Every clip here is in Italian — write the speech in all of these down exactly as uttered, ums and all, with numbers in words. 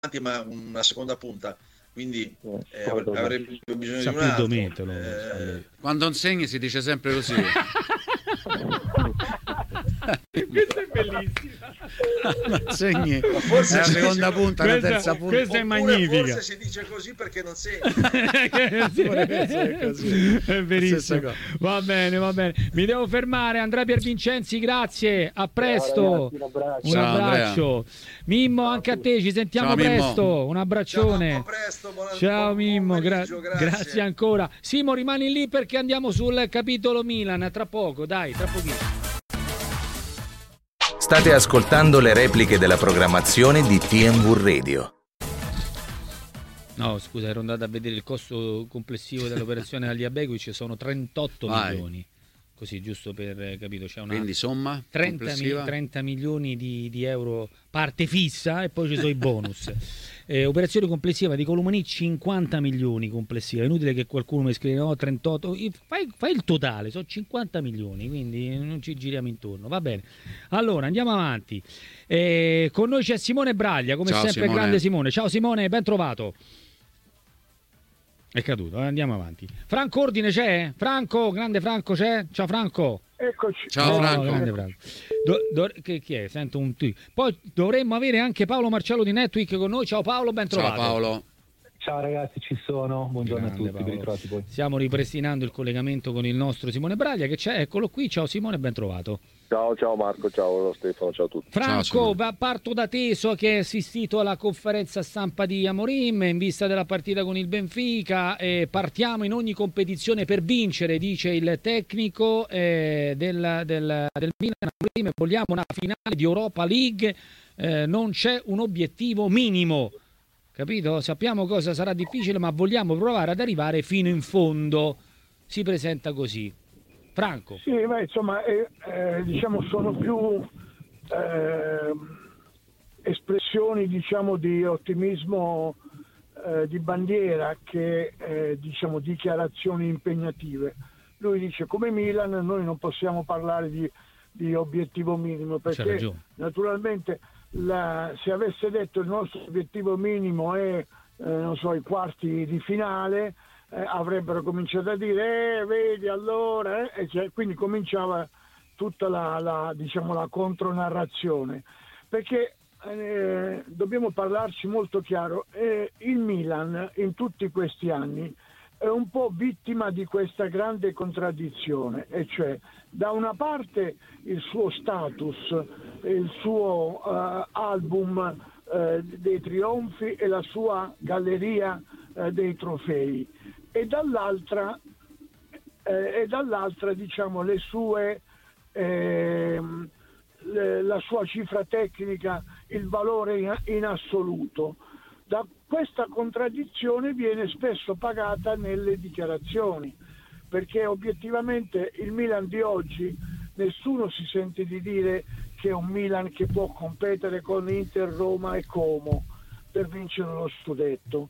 ma una seconda punta, quindi eh, Poi avrebbe bisogno Sa di più un altro. Dometolo, Eh, Quando insegni si dice sempre così. Questa è bellissima. Non insegni, forse è la si seconda dice- punta, la questa- terza punta. questa è oppure magnifica. forse si dice così perché non segni. Sì, Potrebbe essere così. è verissimo. Stessa cosa. Va bene, va bene. Mi devo fermare. Andrea Piervincenzi, grazie. A presto. ragazzi, un abbraccio. Un Ciao, abbraccio. Mimmo, anche a te. Ci sentiamo Ciao, Mimmo. presto. Un abbraccione. Ciao, a presto, buona- Ciao buon Mimmo, gra- pomeriggio, grazie. grazie. ancora. Simo, rimani lì perché andiamo sul capitolo Milan tra poco, dai, tra pochissimo. State ascoltando le repliche della programmazione di T M V Radio. No, scusa, ero andato a vedere il costo complessivo dell'operazione agli Abegovic, sono trentotto Vai. milioni. Così, giusto per eh, capito, c'è una Quindi somma trenta, mi- complessiva? trenta milioni di, di euro parte fissa e poi ci sono i bonus. Eh, operazione complessiva di Colomani cinquanta milioni complessiva. È inutile che qualcuno mi scriva no, trentotto. Fai, fai il totale, sono cinquanta milioni, quindi non ci giriamo intorno. Va bene. Allora, andiamo avanti. Eh, con noi c'è Simone Braglia, come Ciao, sempre Simone. grande Simone. Ciao Simone, ben trovato. È caduto, eh, andiamo avanti. Franco Ordine c'è? Franco, grande Franco c'è? Ciao Franco. Eccoci. Ciao, Oh, Franco. grande Franco. Do- do- che, chi è? Sento un tu. Poi dovremmo avere anche Paolo Marcello di Netweek con noi. Ciao Paolo, ben trovato. Ciao Paolo. Ciao ragazzi, ci sono. Buongiorno Grande a tutti, Paolo. ben ritrovati poi. Stiamo ripristinando il collegamento con il nostro Simone Braglia che c'è. Eccolo qui. Ciao Simone, ben trovato. Ciao, ciao Marco, ciao Stefano, ciao a tutti. Ciao, Franco, Simone. va- parto da te, so che hai assistito alla conferenza stampa di Amorim in vista della partita con il Benfica. Eh, partiamo in ogni competizione per vincere, dice il tecnico eh, del, del, del Milan. Amorim, vogliamo una finale di Europa League, eh, non c'è un obiettivo minimo, capito? Sappiamo cosa sarà difficile, ma vogliamo provare ad arrivare fino in fondo. Si presenta così. Franco. Sì, ma insomma, eh, eh, diciamo sono più eh, espressioni, diciamo, di ottimismo eh, di bandiera che eh, diciamo dichiarazioni impegnative. Lui dice come Milan noi non possiamo parlare di, di obiettivo minimo C'ha perché ragione. naturalmente la, se avesse detto il nostro obiettivo minimo è eh, non so i quarti di finale, Eh, avrebbero cominciato a dire eh, vedi allora eh, e cioè, quindi cominciava tutta la, la diciamo la contronarrazione perché eh, dobbiamo parlarci molto chiaro, eh, il Milan in tutti questi anni è un po' vittima di questa grande contraddizione, e cioè da una parte il suo status, il suo eh, album eh, dei trionfi e la sua galleria eh, dei trofei, e dall'altra eh, e dall'altra diciamo le sue eh, le, la sua cifra tecnica, il valore in, in assoluto. Da questa contraddizione viene spesso pagata nelle dichiarazioni, perché obiettivamente il Milan di oggi nessuno si sente di dire che è un Milan che può competere con Inter, Roma e Como per vincere lo scudetto.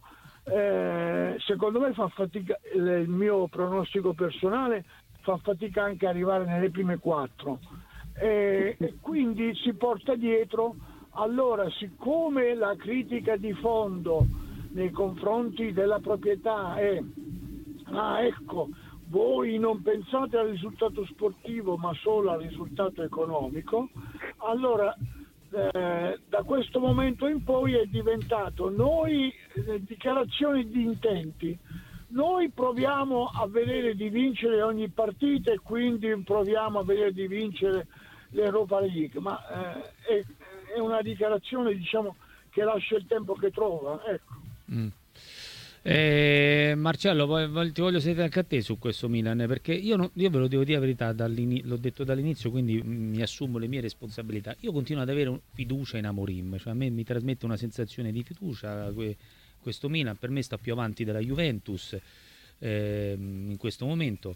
Eh, secondo me fa fatica, il mio pronostico personale fa fatica anche arrivare nelle prime quattro, eh, e quindi si porta dietro. Allora, siccome la critica di fondo nei confronti della proprietà è ah ecco, voi non pensate al risultato sportivo ma solo al risultato economico, allora Eh, da questo momento in poi è diventato noi eh, dichiarazioni di intenti, noi proviamo a vedere di vincere ogni partita e quindi proviamo a vedere di vincere l'Europa League, ma eh, è, è una dichiarazione diciamo che lascia il tempo che trova, ecco. Mm. Eh, Marcello, poi, ti voglio sentire anche a te su questo Milan, perché io, non, io ve lo devo dire la verità, l'ho detto dall'inizio, quindi mi assumo le mie responsabilità. Io continuo ad avere fiducia in Amorim, cioè a me mi trasmette una sensazione di fiducia. Questo Milan per me sta più avanti della Juventus eh, in questo momento,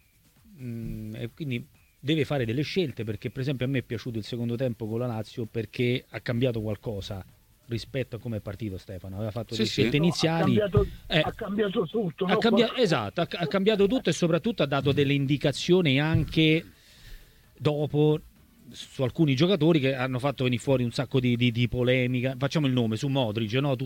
mm, e quindi deve fare delle scelte, perché per esempio a me è piaciuto il secondo tempo con la Lazio perché ha cambiato qualcosa rispetto a come è partito Stefano, aveva fatto Sì, delle sì. scelte iniziali, Ha cambiato, eh, ha cambiato tutto, ha no? cambia- esatto, ha, ha cambiato tutto e soprattutto ha dato delle indicazioni anche dopo su alcuni giocatori che hanno fatto venire fuori un sacco di, di, di polemica. Facciamo il nome su Modric, no?